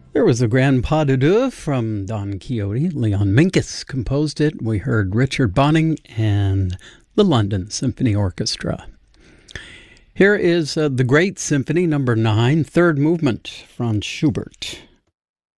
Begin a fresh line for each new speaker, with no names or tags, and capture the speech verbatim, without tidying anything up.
There was a Grand Pas de Deux from Don Quixote. Leon Minkus composed it. We heard Richard Bonning and the London Symphony Orchestra. Here is uh, the Great Symphony, number nine, third movement, Franz Schubert.